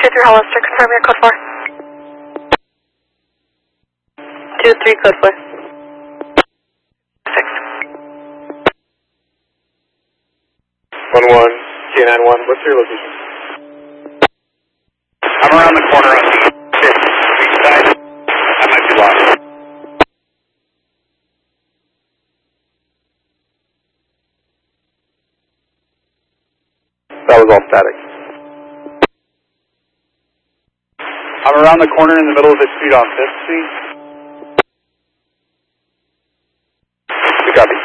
23 Hollister, confirm your code 4. 23 code 4. 6. 11, K91, what's your location? I'm around the corner on the street side. I might be lost. That was all static. I'm around the corner in the middle of the street on 5th Street. You copy.